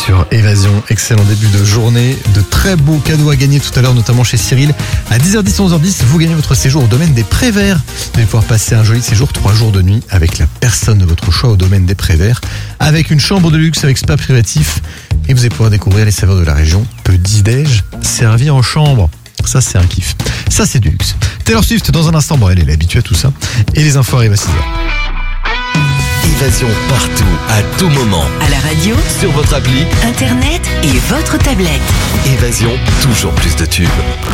sur Évasion. Excellent début de journée. De très beaux cadeaux à gagner tout à l'heure, notamment chez Cyril. À 10h10, 11h10, vous gagnez votre séjour au domaine des Préverts. Vous allez pouvoir passer un joli séjour 3 jours de nuit avec la personne de votre choix au domaine des Préverts. Avec une chambre de luxe avec spa privatif. Et vous allez pouvoir découvrir les saveurs de la région. Petit-déj servi en chambre. Ça, c'est un kiff. Ça, c'est du luxe. Taylor Swift, dans un instant. Bon, elle est habituée à tout ça. Et les infos arrivent à 6h. Évasion partout, à tout moment. À la radio, sur votre appli, internet et votre tablette. Évasion, toujours plus de tubes.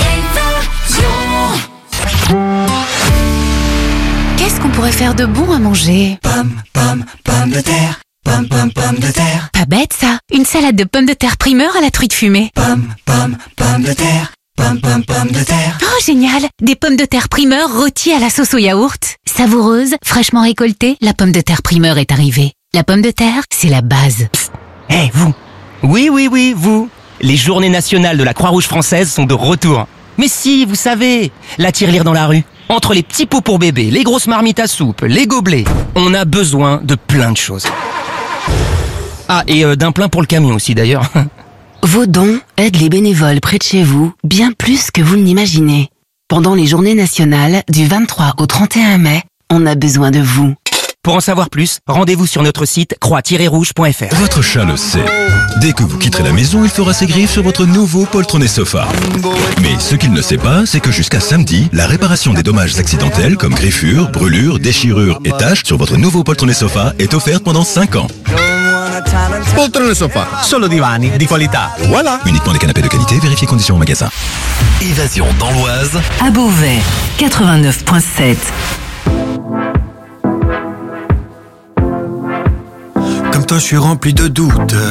Qu'est-ce qu'on pourrait faire de bon à manger? Pommes de terre. Pommes de terre. Pas bête ça. Une salade de pommes de terre primeur à la truite fumée. Pommes de terre. Pommes de terre. Oh génial. Des pommes de terre primeur rôties à la sauce au yaourt. Savoureuse, fraîchement récoltée, la pomme de terre primeur est arrivée. La pomme de terre, c'est la base. Hé, vous. Oui, vous. Les journées nationales de la Croix-Rouge française sont de retour. Mais si, vous savez, la tirelire dans la rue. Entre les petits pots pour bébé, les grosses marmites à soupe, les gobelets, on a besoin de plein de choses. Ah, et d'un plein pour le camion aussi d'ailleurs. Vos dons aident les bénévoles près de chez vous bien plus que vous ne l'imaginez. Pendant les journées nationales du 23 au 31 mai, on a besoin de vous. Pour en savoir plus, rendez-vous sur notre site croix-rouge.fr. Votre chat le sait. Dès que vous quitterez la maison, il fera ses griffes sur votre nouveau poltronné sofa. Mais ce qu'il ne sait pas, c'est que jusqu'à samedi, la réparation des dommages accidentels comme griffures, brûlures, déchirures et taches sur votre nouveau poltronné sofa est offerte pendant 5 ans. Poltrone sofa, solo divani di qualità. Voilà. Uniquement des canapés de qualité, vérifiez conditions au magasin. Évasion dans l'Oise. À Beauvais, 89.7. Comme toi, je suis rempli de doutes.